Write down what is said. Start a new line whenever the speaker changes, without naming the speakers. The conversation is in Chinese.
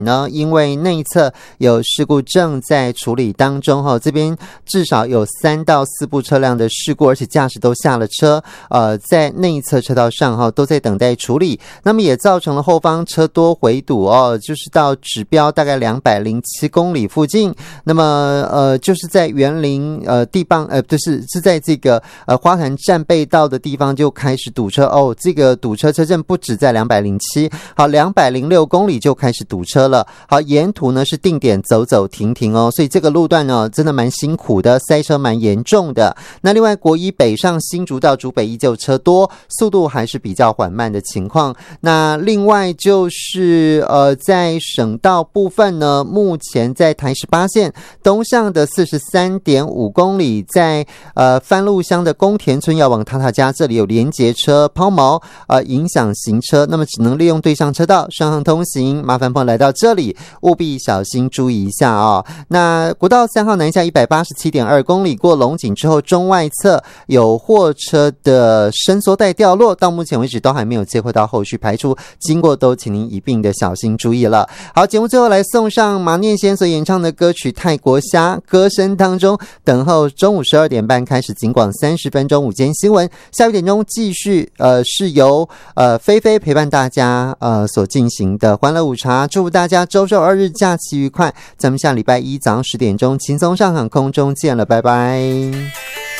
呢，因为内侧有事故正在处理当中哈，这边至少有3到4部车辆的事故，而且驾驶都下了车，在内侧车道上哈都在等待处理。那么也造成了后方车多回堵哦，就是到指标大概207公里附近。那么就是在园林地磅是在这个花坛站背道的地方就开始堵车哦，这个堵车车阵不止在207，好206公里就开始堵车了。好，沿途呢是定点走走停停哦，所以这个路段呢真的蛮辛苦的，塞车蛮严重的。那另外国一北上新竹到竹北依旧车多，速度还是比较缓慢的情况。那另外就是在省道部分呢，目前在台18线东向的 43.5 公里，在番路乡的宫田村要往塔塔家，这里有连结车抛锚影响行车，那么只能利用对向车道双向通行，麻烦朋友来到这里务必小心注意一下哦。那国道3号南下 187.2 公里过龙井之后，中外侧有货车的伸缩带掉落，到目前为止都还没有接获到后续排除，经过都请您一并的小心注意了。好，节目最后来送上马念先所演唱的歌曲《泰国虾》，歌声当中等候中午12点半开始警广30分钟午间新闻，下午1点钟继续是由菲菲陪伴大家所进行的欢乐午茶，祝福大家周6、2日假期愉快，咱们下礼拜一早上10点钟轻松上航空中见了，拜拜。